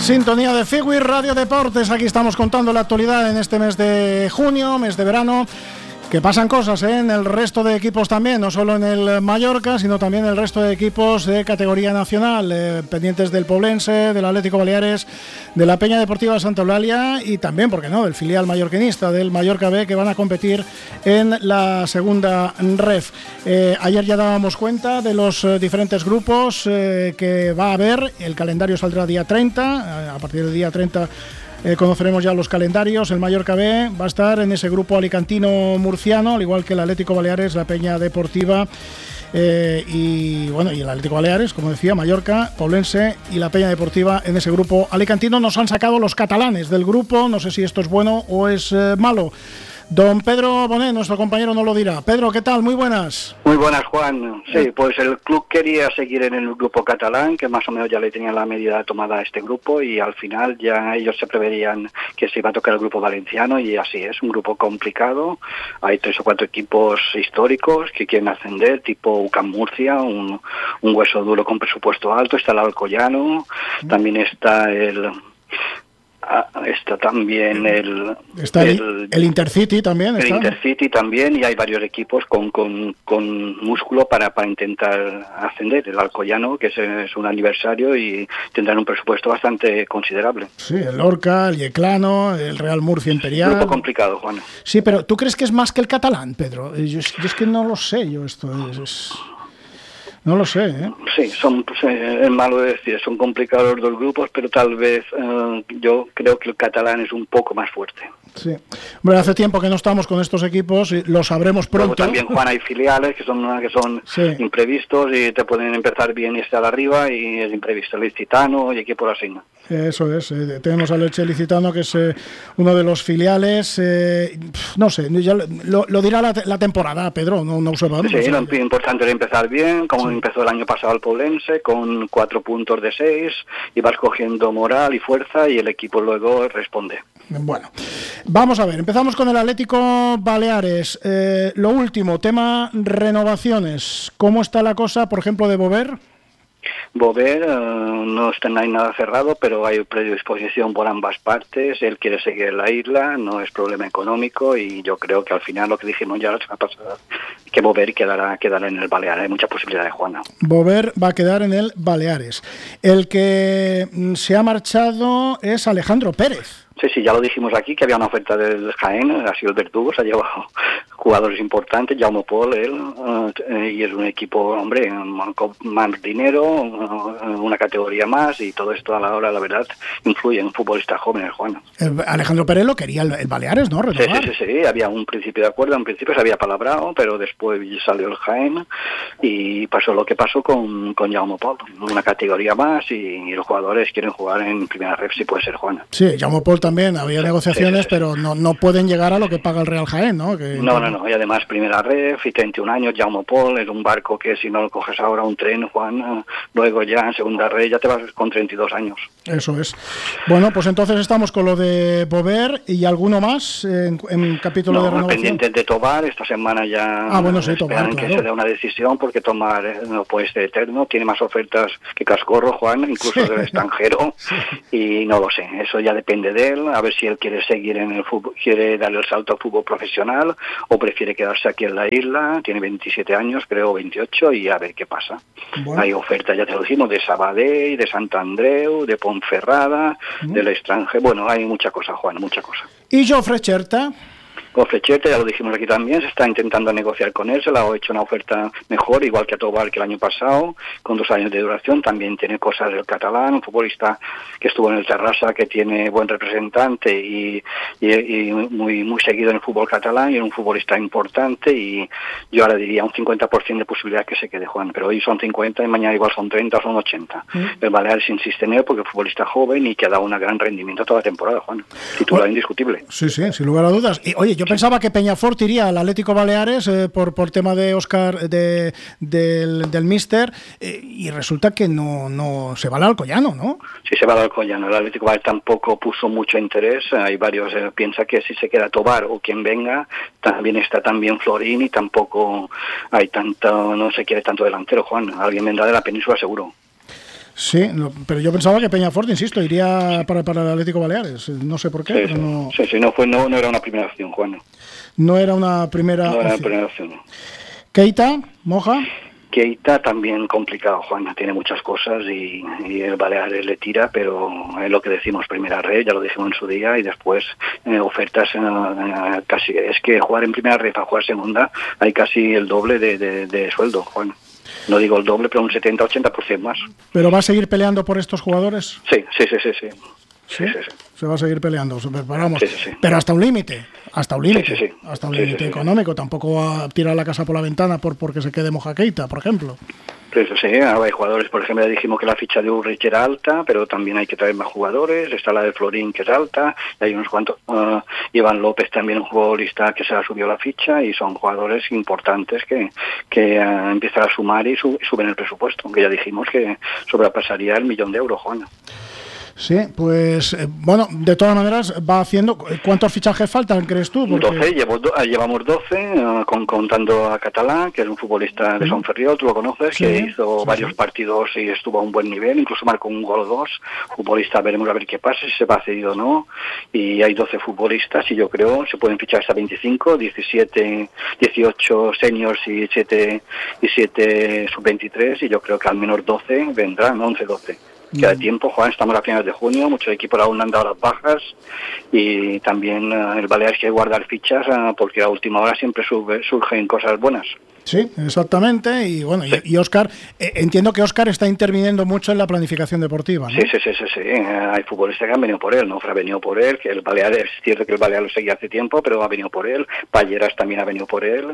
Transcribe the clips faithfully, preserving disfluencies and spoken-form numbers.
Sintonía de Figui Radio Deportes. Aquí estamos contando la actualidad en este mes de junio, mes de verano. Que pasan cosas ¿eh? en el resto de equipos también, no solo en el Mallorca, sino también en el resto de equipos de categoría nacional, eh, pendientes del Poblense, del Atlético Baleares, de la Peña Deportiva Santa Eulalia y también, ¿por qué no?, del filial mallorquinista, del Mallorca B, que van a competir en la segunda ref. Eh, ayer ya dábamos cuenta de los eh, diferentes grupos eh, que va a haber. El calendario saldrá día treinta, eh, a partir del día treinta Eh, conoceremos ya los calendarios. El Mallorca B va a estar en ese grupo alicantino-murciano, al igual que el Atlético Baleares, la Peña Deportiva eh, y bueno y el Atlético Baleares, como decía, Mallorca, Poblense y la Peña Deportiva en ese grupo alicantino. Nos han sacado los catalanes del grupo, no sé si esto es bueno o es eh, malo. Don Pedro Bonet, nuestro compañero, nos lo dirá. Pedro, ¿qué tal? Muy buenas. Muy buenas, Juan. Sí, pues el club quería seguir en el grupo catalán, que más o menos ya le tenían la medida tomada a este grupo, y al final ya ellos se preveían que se iba a tocar el grupo valenciano, y así es, un grupo complicado. Hay tres o cuatro equipos históricos que quieren ascender, tipo U C A M Murcia, un, un hueso duro con presupuesto alto. Está el Alcoyano, también está el... Está también el... Está el, el, el Intercity también. El está. Intercity también, y hay varios equipos con, con, con músculo para, para intentar ascender. El Alcoyano, que es, es un aniversario y tendrán un presupuesto bastante considerable. Sí, el Lorca, el Yeclano, el Real Murcia Imperial. Grupo complicado, Juan. Sí, pero ¿tú crees que es más que el catalán, Pedro? Yo, yo es que no lo sé, yo esto es... es... No lo sé, ¿eh? Sí, son, pues, eh, es malo decir, son complicados los dos grupos, pero tal vez eh, yo creo que el catalán es un poco más fuerte. Sí. Bueno, hace tiempo que no estamos con estos equipos y lo sabremos pronto. Luego también, Juan, hay filiales que son que son sí. imprevistos y te pueden empezar bien y estar arriba, y es imprevisto. El Licitano y equipos así, ¿no? Eso es, eh, tenemos al Elche Licitano, que es eh, uno de los filiales, eh, no sé, ya lo, lo dirá la, la temporada, Pedro, no, no sabemos. Sí, o sea, lo importante es empezar bien, como sí. empezó el año pasado el Poblense, con cuatro puntos de seis, y vas cogiendo moral y fuerza, y el equipo luego responde. Bueno, vamos a ver, empezamos con el Atlético Baleares. Eh, lo último, tema renovaciones. ¿Cómo está la cosa, por ejemplo, de Bover? Bover uh, no está no hay nada cerrado, pero hay predisposición por ambas partes. Él quiere seguir en la isla, no es problema económico, y yo creo que al final lo que dijimos ya la semana pasada, que Bover quedará, quedará en el Baleares. Hay muchas posibilidades, Juana. Bover va a quedar en el Baleares. El que se ha marchado es Alejandro Pérez. Sí, sí, ya lo dijimos aquí, que había una oferta del Jaén, ha sido el Verdugo, se ha llevado jugadores importantes, Jaume Pol, él, uh, y es un equipo, hombre, con más dinero, uh, una categoría más, y todo esto a la hora, la verdad, influye en futbolistas jóvenes, Juan. El Alejandro Pérez lo quería el, el Baleares, ¿no? Sí, sí, sí, sí, había un principio de acuerdo, en principio se había palabrado, pero después salió el Jaén, y pasó lo que pasó con, con Jaume Pol, una categoría más, y, y los jugadores quieren jugar en primera ref, si puede ser, Juan. Sí, Jaume Pol también. También había negociaciones, sí, sí, sí. pero no, no pueden llegar a lo que paga el Real Jaén, ¿no? Que, no, no, no, y además primera ref y treinta y un años, Jaume Pol es un barco que si no lo coges ahora un tren, Juan, luego ya en segunda ref ya te vas con treinta y dos años. Eso es. Bueno, pues entonces estamos con lo de Bover y alguno más en, en capítulo no, de renovación. Pendientes de Tobar, esta semana ya ah, bueno, sí, esperan Tobar, que claro. se dé una decisión, porque Tobar no puede ser eterno, tiene más ofertas que Cascorro, Juan, incluso sí. del extranjero, sí. y no lo sé, eso ya depende de él, a ver si él quiere seguir en el fútbol, quiere dar el salto al fútbol profesional, o prefiere quedarse aquí en la isla. Tiene veintisiete años, creo, veintiocho, y a ver qué pasa. Bueno. Hay ofertas, ya te lo dijimos, de Sabadell, de Sant Andreu, de Ponferrada, ¿Mm? del extranjero. Bueno, hay mucha cosa, Juan, mucha cosa. ¿Y Jofre Cherta? Con Frechete, ya lo dijimos aquí también, se está intentando negociar con él, se le ha hecho una oferta mejor, igual que a Tobar, que el año pasado, con dos años de duración. También tiene cosas del catalán, un futbolista que estuvo en el Terrassa, que tiene buen representante y, y, y muy muy seguido en el fútbol catalán, y es un futbolista importante, y yo ahora diría un cincuenta por ciento de posibilidad que se quede, Juan, pero hoy son cincuenta y mañana igual son treinta o son ochenta. ¿Mm? El Baleares insiste en él porque es un futbolista joven y que ha dado un gran rendimiento toda la temporada, Juan, titular bueno, indiscutible. Sí, sí, sin lugar a dudas. Y oye, yo pensaba que Peñafort iría al Atlético Baleares eh, por por tema de Oscar de, del, del míster eh, y resulta que no no se va al Alcoyano, ¿no? Sí, se va al Alcoyano. El Atlético Baleares tampoco puso mucho interés. Hay varios eh, piensa que si se queda Tobar o quien venga, también está también Florín, y tampoco hay tanto, no se quiere tanto delantero, Juan. Alguien vendrá de la península seguro. Sí, no, pero yo pensaba que Peñafort, insisto, iría para, para el Atlético Baleares. No sé por qué, Sí, pero sí, no... sí, sí, no, fue, no, no era una primera opción, Juan. No era una primera No era opción. una primera opción. Keita, Moja... Keita también complicado, Juan, tiene muchas cosas y, y el Baleares le tira, pero es lo que decimos, primera red, ya lo dijimos en su día, y después eh, ofertas eh, casi, es que jugar en primera red para jugar segunda hay casi el doble de, de, de sueldo, Juan. No digo el doble, pero un setenta ochenta por ciento más. ¿Pero va a seguir peleando por estos jugadores? Sí, sí, sí, sí, sí. ¿Sí? Sí, sí, sí. Se va a seguir peleando, vamos, sí, sí, sí. pero hasta un límite, hasta un límite, sí, sí, sí. hasta un sí, límite sí, sí, económico, tampoco va a tirar la casa por la ventana por porque se quede Moja Keita, por ejemplo. Pues sí, ahora hay jugadores, por ejemplo, ya dijimos que la ficha de Ulrich era alta, pero también hay que traer más jugadores, está la de Florín que es alta, y hay unos cuantos, uh, Iván López también un futbolista que se ha subido la ficha, y son jugadores importantes que, que uh, empiezan a sumar y sub, suben el presupuesto, aunque ya dijimos que sobrepasaría el millón de euros, Juan. Sí, pues eh, bueno, de todas maneras va haciendo. ¿Cuántos fichajes faltan, crees tú? Porque... doce, llevo, do, llevamos doce, uh, con, contando a Catalán, que es un futbolista de Son Ferriol, tú lo conoces, sí, que hizo sí, varios sí. partidos y estuvo a un buen nivel, incluso marcó un gol o dos. Futbolista, veremos a ver qué pasa, si se va a cedido o no. Y hay doce futbolistas y yo creo se pueden fichar hasta veinticinco, diecisiete, dieciocho seniors y siete, y siete sub veintitrés, y yo creo que al menos doce vendrán, once, doce. Queda tiempo, Juan, estamos a finales de junio, muchos equipos aún han dado las bajas y también uh, el Baleares quiere guardar fichas uh, porque a última hora siempre sube, surgen cosas buenas. Sí, exactamente, y bueno, sí. y, y Óscar, eh, entiendo que Óscar está interviniendo mucho en la planificación deportiva, ¿no? Sí, sí, sí, sí, sí. Uh, hay futbolistas que han venido por él, ¿no? Ha venido por él, que el Baleares, es cierto que el Baleares lo seguía hace tiempo, pero ha venido por él, Palleras también ha venido por él,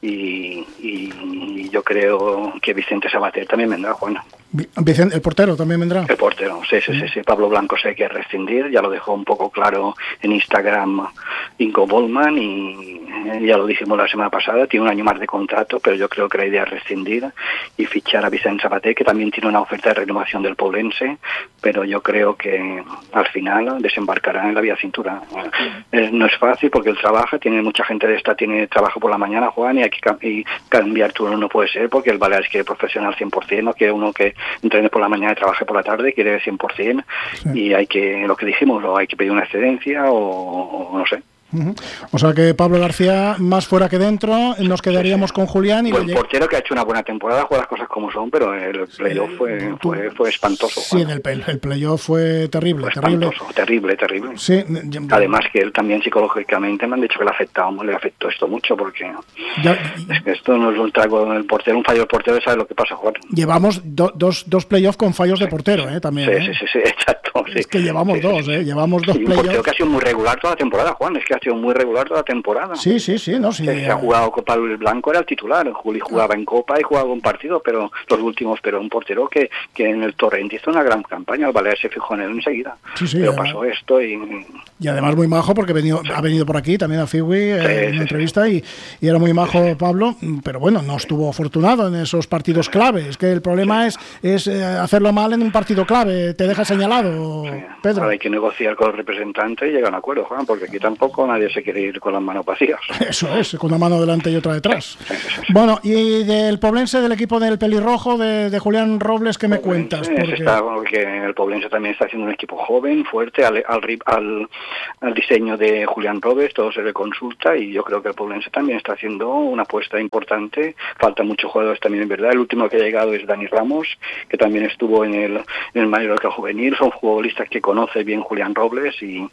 y, y, y yo creo que Vicente Sabater también vendrá, Juan. Vicente, el portero también vendrá. El portero, sí, sí, sí, sí. Pablo Blanco sé que rescindir, ya lo dejó un poco claro en Instagram Ingo Bollman y ya lo dijimos la semana pasada, tiene un año más de contrato, pero yo creo que la idea es rescindir y fichar a Vicente Sabater, que también tiene una oferta de renovación del Poblense, pero yo creo que al final desembarcará en la vía cintura. Eh, no es fácil porque él trabaja, tiene mucha gente de esta, tiene trabajo por la mañana, Juan, y hay que cam- y cambiar turno no puede ser porque el Baleares quiere profesional cien por ciento, no quiere uno que entrene por la mañana y trabaje por la tarde, quiere cien por ciento, sí. Y hay que, lo que dijimos, o hay que pedir una excedencia o, o no sé. Uh-huh. O sea que Pablo García más fuera que dentro, nos quedaríamos sí, sí. con Julián y buen le... portero que ha hecho una buena temporada, juega las cosas como son, pero el playoff sí, fue, fue fue espantoso. Sí, el, el playoff fue terrible, fue terrible. Espantoso, terrible, terrible. Sí, además que él también psicológicamente me han dicho que le afectado, le afectó esto mucho porque ya, es que esto no es un trago del portero, un fallo del portero, sabe lo que pasa, Juan. Llevamos do, dos dos playoffs con fallos sí, de portero, eh, también. Sí, ¿eh? sí, sí, sí, exacto. Es sí. que llevamos sí, dos, sí, eh, sí. llevamos dos sí, playoffs. Un portero que ha sido muy regular toda la temporada, Juan, es que ha sido muy regular toda la temporada. Sí, sí, sí, no, sí. Se, se ha jugado Copa del Blanco, era el titular, Juli jugaba en Copa y jugaba un partido, pero los últimos, pero un portero que, que en el Torrent hizo una gran campaña, el Baleares se fijó en él enseguida. Sí, sí, pero además, pasó esto y... Y además muy majo porque venido, sí. ha venido por aquí también a Fiwi eh, sí, en una sí, entrevista sí. Y, y era muy majo Pablo, pero bueno, no estuvo afortunado en esos partidos clave. Es que el problema es, es eh, hacerlo mal en un partido clave, te deja señalado, sí. Pedro. Ahora hay que negociar con el representante y llegar a un acuerdo, Juan, porque aquí tampoco nadie se quiere ir con las manos vacías. Eso es, con una mano delante y otra detrás. Sí, sí, sí. Bueno, y del Poblense, del equipo del pelirrojo, de, de Julián Robles, ¿qué me Poblense, cuentas? Porque... Está, porque el Poblense también está haciendo un equipo joven, fuerte, al, al, al, al diseño de Julián Robles, todo se le consulta y yo creo que el Poblense también está haciendo una apuesta importante. Faltan muchos jugadores también, en verdad. El último que ha llegado es Dani Ramos, que también estuvo en el, en el Mallorca Juvenil. Son futbolistas que conoce bien Julián Robles y...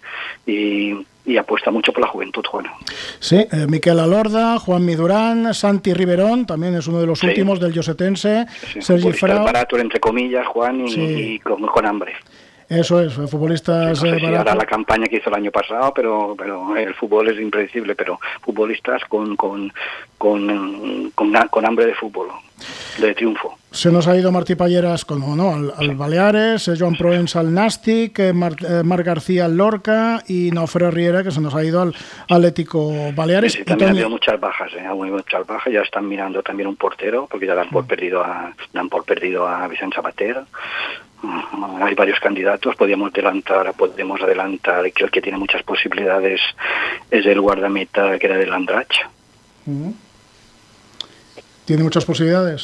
y y apuesta mucho por la juventud, Juan. Sí, eh, Miquel Alorda, Juan Midurán, Santi Riverón, también es uno de los sí. últimos del Llosetense, sí, Sergi Frau. Barato, entre comillas, Juan, y, sí. y con, con hambre. Eso es, futbolistas... Sí, no sé eh, si ahora la campaña que hizo el año pasado, pero pero el fútbol es impredecible, pero futbolistas con con con, con, con hambre de fútbol, de triunfo. Se nos ha ido Martí Palleras como no, al, al Baleares, eh, Joan Proens al Nàstic, eh, Mar, eh, Marc García al Lorca y Nofre Riera, que se nos ha ido al Atlético Baleares. Sí, sí, también ha habido muchas bajas, ¿eh? Hay muchas bajas, ya están mirando también un portero, porque ya dan por perdido a dan por perdido a Vicente Sabater. Uh, hay varios candidatos, podríamos adelantar, podemos adelantar que el que tiene muchas posibilidades es el guardameta que era del Andratx. Uh-huh. ¿Tiene muchas posibilidades?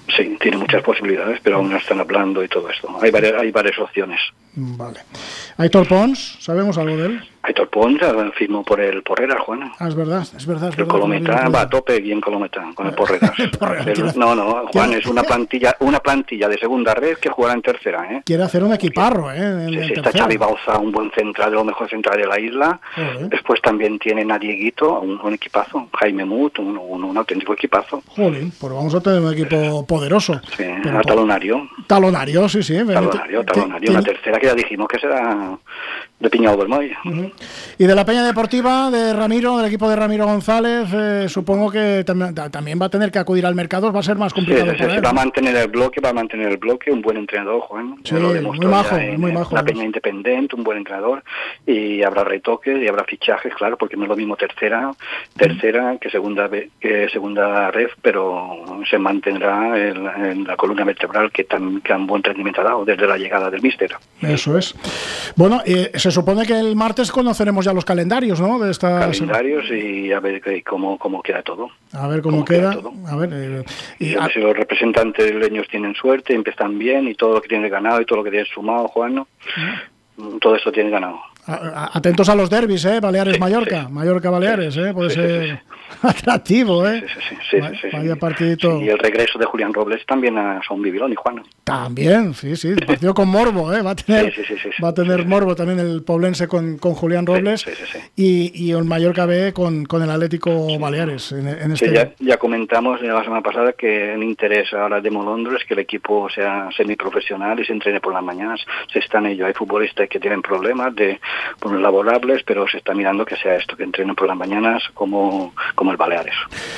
Sí, tiene muchas posibilidades, pero aún no están hablando y todo esto. Hay varias, hay varias opciones. Vale. Aitor Pons, ¿sabemos algo de él? Aitor Pons firmó por el Porreras, Juan. Ah, es verdad, es verdad. Es el verdad, Colometa va a tope bien Colometa con el Porreras. el, no, no, Juan, es una plantilla una plantilla de segunda red que jugará en tercera, ¿eh? Quiere hacer un equiparro, ¿eh? En, sí, en sí, está Xavi Bauza, un buen central, de lo mejor central de la isla. Joder. Después también tienen a Dieguito, un, un equipazo. Jaime Mut, un, un, un auténtico equipazo. Joder, pues vamos a tener un equipo poderoso. Sí, a talonario. Talonario, sí, sí. Talonario, talonario. La tercera que ya dijimos que será de Piñao Belmoy. Uh-huh. Y de la Peña Deportiva de Ramiro, del equipo de Ramiro González, eh, supongo que tam- también va a tener que acudir al mercado, va a ser más complicado. Sí, sí, sí, va a mantener el bloque, va a mantener el bloque, un buen entrenador, Juan. Sí, muy majo, en, muy majo. Una Peña independiente, un buen entrenador, y habrá retoques y habrá fichajes, claro, porque no es lo mismo tercera, tercera que segunda que segunda red, pero se mantendrá en, en la columna vertebral que tan, que tan buen rendimiento ha dado desde la llegada del míster. Eso es. Bueno, eh, se supone que el martes conoceremos ya los calendarios, ¿no? De esta calendarios y a ver cómo, cómo queda todo. A ver cómo, ¿Cómo queda. queda a ver, eh, y a... si los representantes leños tienen suerte, empiezan bien y todo lo que tienen ganado y todo lo que tienen sumado, Juan, ¿no? Uh-huh. Todo eso tienen ganado. Atentos a los derbis, ¿eh? Baleares-Mallorca, sí, Mallorca-Baleares, ¿eh? Puede sí, ser sí, sí. atractivo, ¿eh? Sí, sí, sí. sí, sí, Vaya partidito. Sí, y el regreso de Julián Robles también a Son Bibilón y Juan. También, sí, sí, el partido con morbo, ¿eh? Va a tener, sí, sí, sí, sí, va a tener sí, morbo también el poblense con, con Julián Robles sí, sí, sí, sí. Y, y el Mallorca B con, con el Atlético sí. Baleares. En, en este... sí, ya, ya comentamos la semana pasada que el interés ahora de Molondro es que el equipo sea semiprofesional y se entrene por las mañanas. Se está en ello. Hay futbolistas que tienen problemas de por laborar, pero se está mirando que sea esto, que entrenen por las mañanas como, como el Baleares.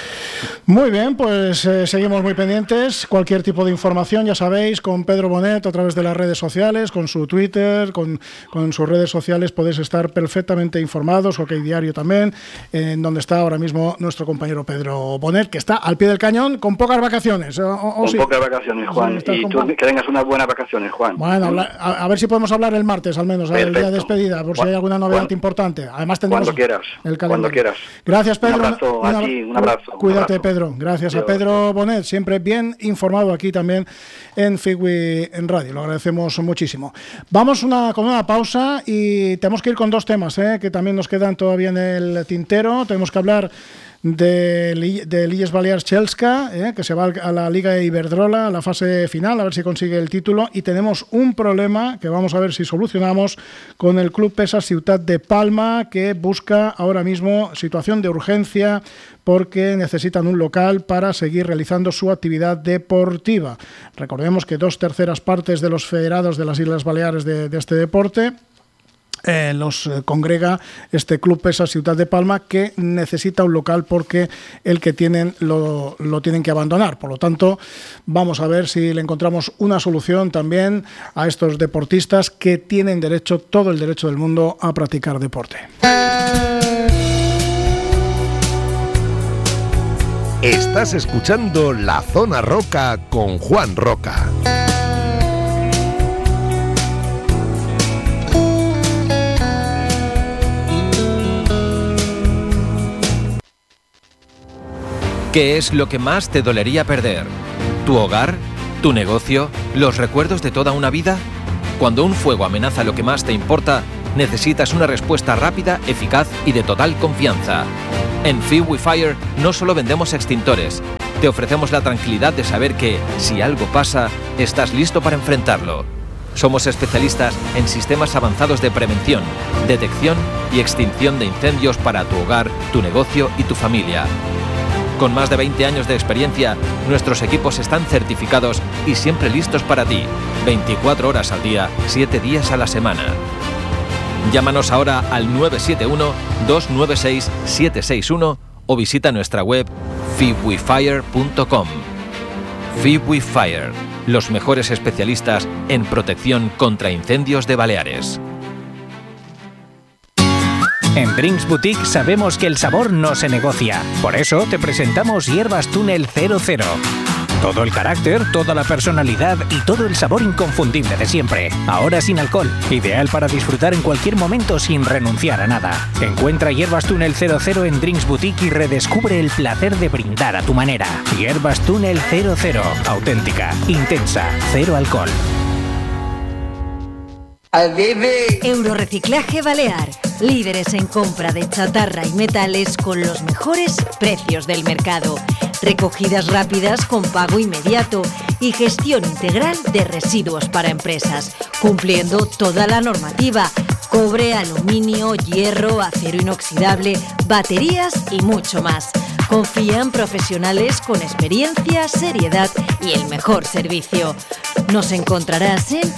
Muy bien, pues eh, seguimos muy pendientes. Cualquier tipo de información, ya sabéis, con Pedro Bonet a través de las redes sociales, con su Twitter, con, con sus redes sociales podéis estar perfectamente informados, OK Diario también, en donde está ahora mismo nuestro compañero Pedro Bonet, que está al pie del cañón con pocas vacaciones. O, o con sí. pocas vacaciones, Juan. Y tú que tengas unas buenas vacaciones, Juan. Bueno, habla, a, a ver si podemos hablar el martes, al menos, el día de despedida, por si hay alguna novedad cuando, importante. Además tenemos cuando quieras, el cuando quieras. Gracias, Pedro. Un abrazo un, a ti, un abrazo. Cuídate, un abrazo. Pedro. Gracias Dios. a Pedro Bonet, siempre bien informado aquí también en Figui en Radio. Lo agradecemos muchísimo. Vamos una, con una pausa y tenemos que ir con dos temas, ¿eh? que también nos quedan todavía en el tintero. Tenemos que hablar de, de Illes Balears Chelska, eh, que se va a la Liga Iberdrola, a la fase final, a ver si consigue el título, y tenemos un problema que vamos a ver si solucionamos con el Club Pesa Ciutat de Palma, que busca ahora mismo situación de urgencia porque necesitan un local para seguir realizando su actividad deportiva. Recordemos que dos terceras partes de los federados de las Islas Baleares de, de este deporte Eh, los eh, congrega este Club Pesa Ciutat de Palma, que necesita un local porque el que tienen lo, lo tienen que abandonar. Por lo tanto, vamos a ver si le encontramos una solución también a estos deportistas que tienen derecho, todo el derecho del mundo, a practicar deporte. Estás escuchando La Zona Roca con Juan Roca. ¿Qué es lo que más te dolería perder? ¿Tu hogar? ¿Tu negocio? ¿Los recuerdos de toda una vida? Cuando un fuego amenaza lo que más te importa, necesitas una respuesta rápida, eficaz y de total confianza. En Figui Fire no solo vendemos extintores, te ofrecemos la tranquilidad de saber que, si algo pasa, estás listo para enfrentarlo. Somos especialistas en sistemas avanzados de prevención, detección y extinción de incendios para tu hogar, tu negocio y tu familia. Con más de veinte años de experiencia, nuestros equipos están certificados y siempre listos para ti, veinticuatro horas al día, siete días a la semana. Llámanos ahora al nueve siete uno, dos nueve seis, siete seis uno o visita nuestra web fibwifire punto com. Fibwi Fire, los mejores especialistas en protección contra incendios de Baleares. En Drinks Boutique sabemos que el sabor no se negocia. Por eso te presentamos Hierbas Túnel cero cero. Todo el carácter, toda la personalidad y todo el sabor inconfundible de siempre. Ahora sin alcohol. Ideal para disfrutar en cualquier momento sin renunciar a nada. Encuentra Hierbas Túnel cero cero en Drinks Boutique y redescubre el placer de brindar a tu manera. Hierbas Túnel cero cero. Auténtica, intensa, cero alcohol. Eurorreciclaje Balear. Líderes en compra de chatarra y metales con los mejores precios del mercado. Recogidas rápidas con pago inmediato y gestión integral de residuos para empresas, cumpliendo toda la normativa. Cobre, aluminio, hierro, acero inoxidable, baterías y mucho más. Confía en profesionales con experiencia, seriedad y el mejor servicio. Nos encontrarás en